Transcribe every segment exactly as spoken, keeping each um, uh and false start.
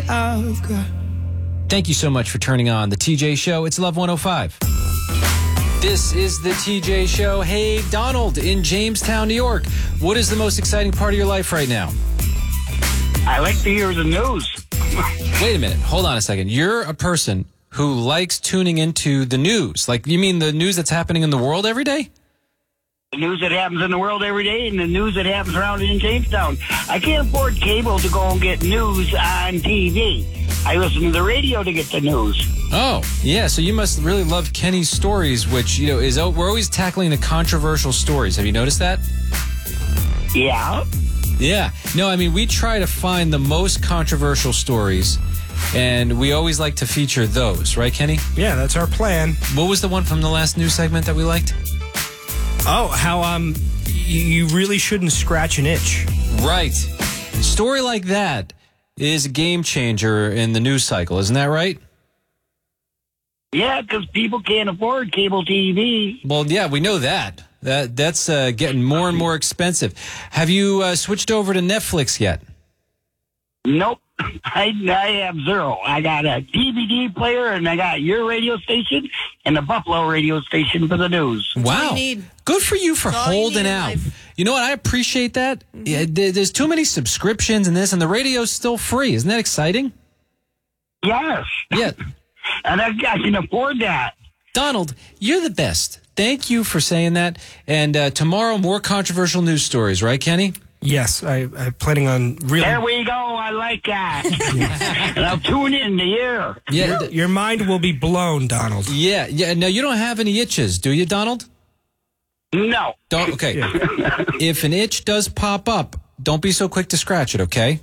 of God. Thank you so much for turning on the T J Show. It's Love one oh five. This is the T J Show. Hey, Donald in Jamestown, New York. What is the most exciting part of your life right now? I like to hear the news. Wait a minute. Hold on a second. You're a person who likes tuning into the news. Like, you mean the news that's happening in the world every day? The news that happens in the world every day and the news that happens around in Jamestown. I can't afford cable to go and get news on T V. I listen to the radio to get the news. Oh, yeah. So you must really love Kenny's Stories, which, you know, is we're always tackling the controversial stories. Have you noticed that? Yeah. Yeah. No, I mean, we try to find the most controversial stories, and we always like to feature those, right, Kenny? Yeah, that's our plan. What was the one from the last news segment that we liked? Oh, how um, you really shouldn't scratch an itch. Right. A story like that is a game changer in the news cycle, isn't that right? Yeah, because people can't afford cable T V. Well, yeah, we know that. That that's uh, getting more and more expensive. Have you uh, switched over to Netflix yet? Nope. I, I have zero. I got a D V D player, and I got your radio station and the Buffalo radio station for the news. Wow. all you need. Good for you for That's all you holding need in out. life. You know what? I appreciate that. Mm-hmm. Yeah, there- there's too many subscriptions and this, and the radio's still free. Isn't that exciting? Yes. Yeah. And I, I can afford that. Donald, you're the best. Thank you for saying that. And uh, tomorrow, more controversial news stories, right, Kenny? Yes, I, I'm planning on really... There we go. I like that. And I'll tune in to hear. Yeah. Your, your mind will be blown, Donald. Yeah. Yeah. No, you don't have any itches, do you, Donald? No. Don't. Okay. If an itch does pop up, don't be so quick to scratch it, okay?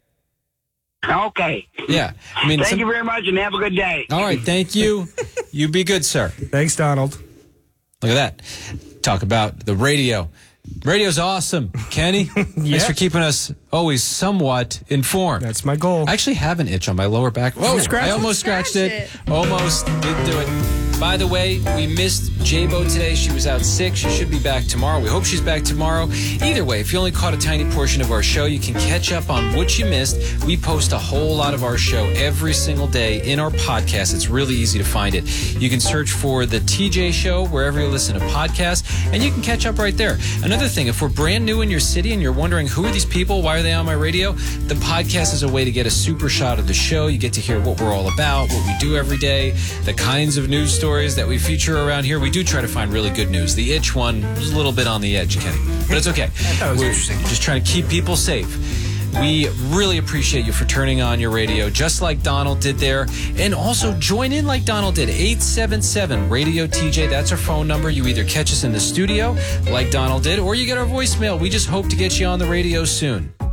Okay. Yeah. I mean, Thank some- you very much, and have a good day. All right. Thank you. You be good, sir. Thanks, Donald. Look at that. Talk about the radio. Radio's awesome. Kenny, thanks for keeping us always somewhat informed. That's my goal. I actually have an itch on my lower back. Whoa, scratch I it. almost Scratch scratched it. Almost didn't do it. By the way, we missed J-Bo today. She was out sick. She should be back tomorrow. We hope she's back tomorrow. Either way, if you only caught a tiny portion of our show, you can catch up on what you missed. We post a whole lot of our show every single day in our podcast. It's really easy to find it. You can search for The T J Show wherever you listen to podcasts, and you can catch up right there. Another thing, if we're brand new in your city and you're wondering who are these people, why are they on my radio, the podcast is a way to get a super shot of the show. You get to hear what we're all about, what we do every day, the kinds of news stories that we feature around here. We do try to find really good news. The itch one was a little bit on the edge, Kenny, but it's okay. That was We're interesting. just trying to keep people safe. We really appreciate you for turning on your radio, just like Donald did there. And also join in like Donald did. eight seven seven radio T J. That's our phone number. You either catch us in the studio like Donald did, or you get our voicemail. We just hope to get you on the radio soon.